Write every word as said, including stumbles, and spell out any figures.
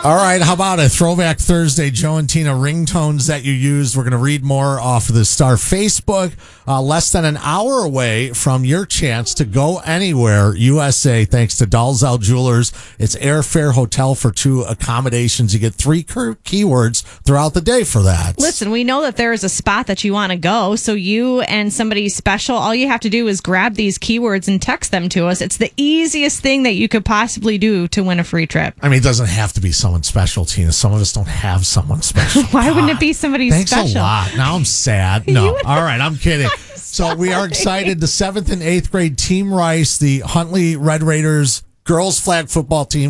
All right, how about a Throwback Thursday, Joe and Tina ringtones that you used? We're going to read more off of the Star Facebook. Uh, less than an hour away from your chance to go anywhere, U S A, thanks to Dalzell Jewelers. It's airfare, hotel for two accommodations. You get three keywords throughout the day for that. Listen, we know that there is a spot that you want to go, so you and somebody special, all you have to do is grab these keywords and text them to us. It's the easiest thing that you could possibly do to win a free trip. I mean, it doesn't have to be someone special, Tina. Some of us don't have someone special. Why wouldn't it be somebody Thanks special? Thanks a lot. Now I'm sad. No. All right, I'm kidding. So we are excited. The seventh and eighth grade Team Rice, the Huntley Red Raiders girls flag football team,